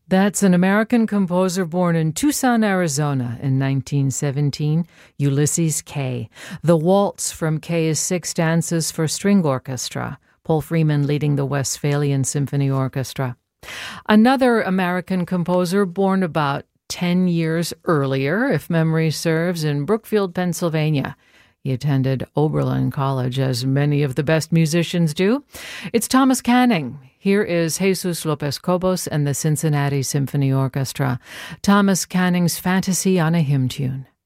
That's an American composer born in Tucson, Arizona in 1917, Ulysses Kay. The Waltz from Kay's Six Dances for String Orchestra, Paul Freeman leading the Westphalian Symphony Orchestra. Another American composer born about 10 years earlier, if memory serves, in Brookfield, Pennsylvania. He attended Oberlin College, as many of the best musicians do. It's Thomas Canning. Here is Jesus Lopez Cobos and the Cincinnati Symphony Orchestra. Thomas Canning's Fantasy on a Hymn Tune.